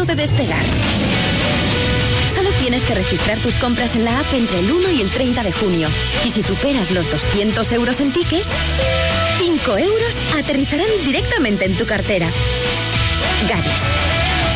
punto de despegar. Solo tienes que registrar tus compras en la app entre el 1 y el 30 de junio. Y si superas los 200 euros en tickets, 5 euros aterrizarán directamente en tu cartera. Gadis.